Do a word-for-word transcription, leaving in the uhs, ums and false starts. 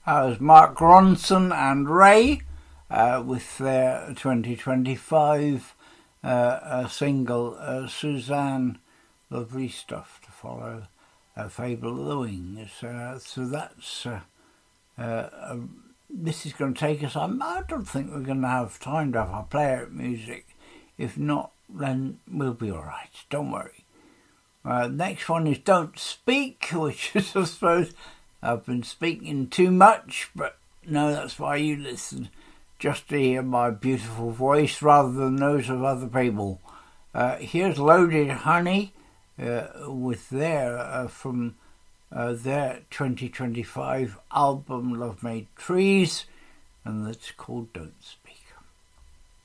That was Mark Ronson and Ray uh, with their twenty twenty-five uh, uh, single, uh, Suzanne. Lovely stuff to follow. Uh, Fable of the Wings. Uh, so that's... Uh, uh, uh, this is going to take us... Um, I don't think we're going to have time to have our player music. If not, then we'll be all right. Don't worry. Uh, next one is Don't Speak, which is, I suppose... I've been speaking too much, but no, that's why you listen, just to hear my beautiful voice rather than those of other people. Uh, here's Loaded Honey uh, with their, uh, from uh, their twenty twenty-five album Love Made Trees, and that's called Don't Speak.